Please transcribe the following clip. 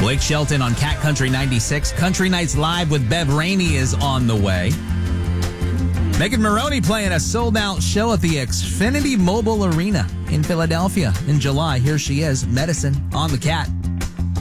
Blake Shelton on Cat Country 96. Country Nights Live with Bev Rainey is on the way. Megan Moroney playing a sold-out show at the Xfinity Mobile Arena in Philadelphia in July. Here she is, Medicine on the Cat.